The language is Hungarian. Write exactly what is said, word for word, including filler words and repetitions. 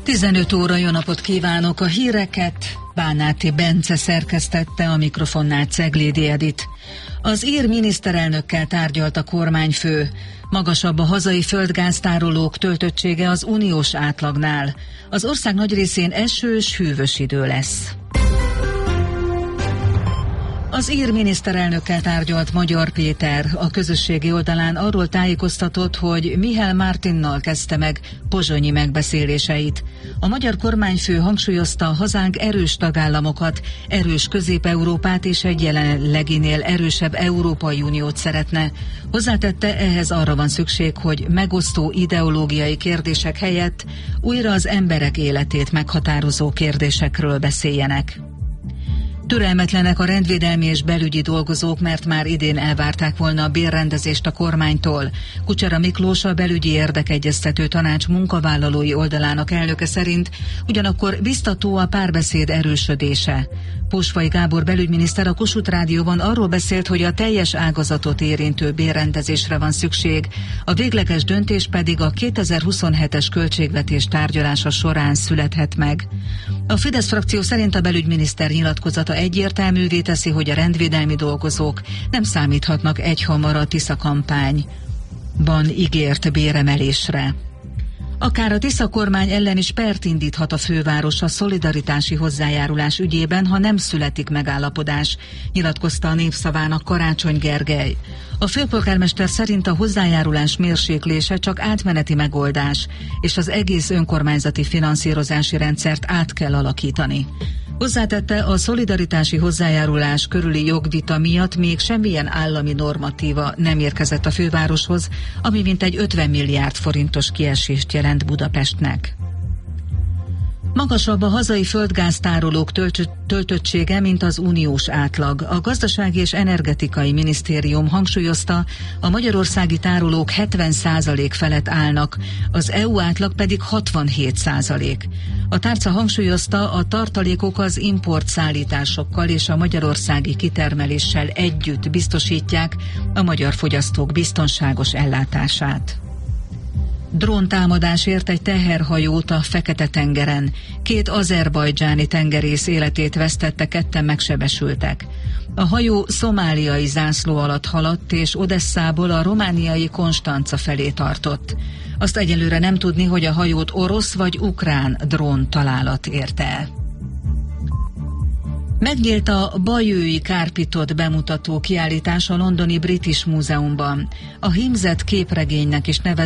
tizenöt óra, jó napot kívánok! A híreket Bánáti Bence szerkesztette, a mikrofonnál Ceglédi Edit. Az ír miniszterelnökkel tárgyalt a kormányfő. Magasabb a hazai földgáztárolók töltöttsége az uniós átlagnál. Az ország nagy részén esős, hűvös idő lesz. Az ír miniszterelnökkel tárgyalt Magyar Péter. A közösségi oldalán arról tájékoztatott, hogy Michel Martinnal kezdte meg pozsonyi megbeszéléseit. A magyar kormányfő hangsúlyozta, hazánk erős tagállamokat, erős Közép-Európát és egy jelenleginél erősebb Európai Uniót szeretne. Hozzátette, ehhez arra van szükség, hogy megosztó ideológiai kérdések helyett újra az emberek életét meghatározó kérdésekről beszéljenek. Türelmetlenek a rendvédelmi és belügyi dolgozók, mert már idén elvárták volna a bérrendezést a kormánytól. Kucsera Miklós, a belügyi érdekegyeztető tanács munkavállalói oldalának elnöke szerint ugyanakkor biztató a párbeszéd erősödése. Pósvai Gábor belügyminiszter a Kossuth Rádióban arról beszélt, hogy a teljes ágazatot érintő bérrendezésre van szükség, a végleges döntés pedig a kétezer-huszonhetes költségvetés tárgyalása során születhet meg. A Fidesz frakció szerint a belügyminiszter nyilatkozata egyértelművé teszi, hogy a rendvédelmi dolgozók nem számíthatnak egyhamar a Tisza kampányban ígért béremelésre. Akár a Tisza kormány ellen is pert indíthat a főváros a szolidaritási hozzájárulás ügyében, ha nem születik megállapodás, nyilatkozta a Népszavának Karácsony Gergely. A főpolgármester szerint a hozzájárulás mérséklése csak átmeneti megoldás, és az egész önkormányzati finanszírozási rendszert át kell alakítani. Hozzátette, a szolidaritási hozzájárulás körüli jogvita miatt még semmilyen állami normatíva nem érkezett a fővároshoz, ami mintegy ötven milliárd forintos kiesést jelent Budapestnek. Magasabb a hazai földgáztárolók töltöttsége, mint az uniós átlag. A Gazdasági és Energetikai Minisztérium hangsúlyozta, a magyarországi tárolók hetven százalék felett állnak, az é u átlag pedig hatvanhét százalék. A tárca hangsúlyozta, a tartalékok az importszállításokkal és a magyarországi kitermeléssel együtt biztosítják a magyar fogyasztók biztonságos ellátását. Dróntámadás ért egy teherhajót a Fekete-tengeren. Két azerbajdzsáni tengerész életét vesztette, ketten megsebesültek. A hajó szomáliai zászló alatt haladt, és Odesszából a romániai Konstanca felé tartott. Azt egyelőre nem tudni, hogy a hajót orosz vagy ukrán drón találat érte el. Megnyílt a Bayeux-i kárpitot bemutató kiállítás a londoni British Múzeumban. A hímzett képregénynek is nevezett